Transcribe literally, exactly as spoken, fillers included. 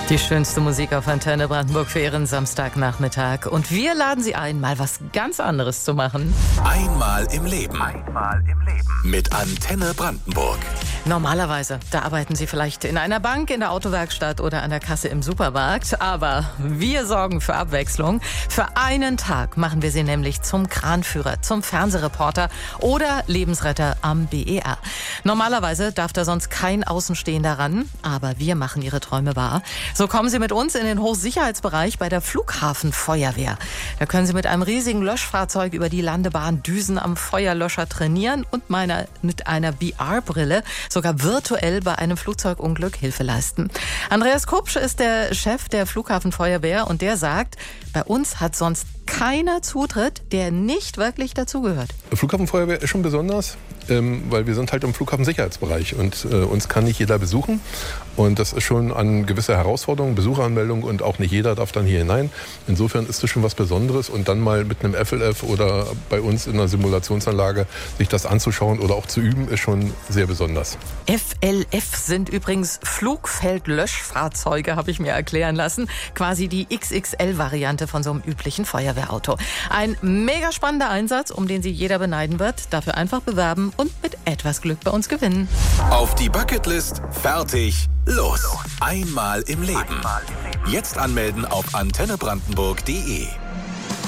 Die schönste Musik auf Antenne Brandenburg für Ihren Samstagnachmittag. Und wir laden Sie ein, mal was ganz anderes zu machen. Einmal im Leben. Einmal im Leben. Mit Antenne Brandenburg. Normalerweise, da arbeiten Sie vielleicht in einer Bank, in der Autowerkstatt oder an der Kasse im Supermarkt. Aber wir sorgen für Abwechslung. Für einen Tag machen wir Sie nämlich zum Kranführer, zum Fernsehreporter oder Lebensretter am B E R. Normalerweise darf da sonst kein Außenstehender ran, aber wir machen Ihre Träume wahr. So kommen Sie mit uns in den Hochsicherheitsbereich bei der Flughafenfeuerwehr. Da können Sie mit einem riesigen Löschfahrzeug über die Landebahn düsen, am Feuerlöscher trainieren und meiner, mit einer V R-Brille sogar virtuell bei einem Flugzeugunglück Hilfe leisten. Andreas Kupsch ist der Chef der Flughafenfeuerwehr und der sagt, bei uns hat sonst keiner Zutritt, der nicht wirklich dazugehört. Flughafenfeuerwehr ist schon besonders, ähm, weil wir sind halt im Flughafensicherheitsbereich und äh, uns kann nicht jeder besuchen. Und das ist schon eine gewisse Herausforderung, Besucheranmeldung, und auch nicht jeder darf dann hier hinein. Insofern ist das schon was Besonderes, und dann mal mit einem F L F oder bei uns in einer Simulationsanlage sich das anzuschauen oder auch zu üben, ist schon sehr besonders. F L F sind übrigens Flugfeldlöschfahrzeuge, habe ich mir erklären lassen. Quasi die X X L-Variante von so einem üblichen Feuerwehrauto. Ein mega spannender Einsatz, um den Sie jeder beneiden wird. Dafür einfach bewerben und mit etwas Glück bei uns gewinnen. Auf die Bucketlist, fertig, los. Einmal im Leben. Jetzt anmelden auf antenne brandenburg punkt de.